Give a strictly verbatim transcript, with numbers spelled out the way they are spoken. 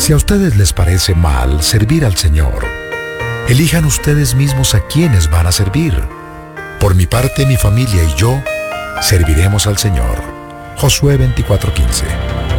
Si a ustedes les parece mal servir al Señor, elijan ustedes mismos a quienes van a servir. Por mi parte, mi familia y yo serviremos al Señor. Josué veinticuatro quince.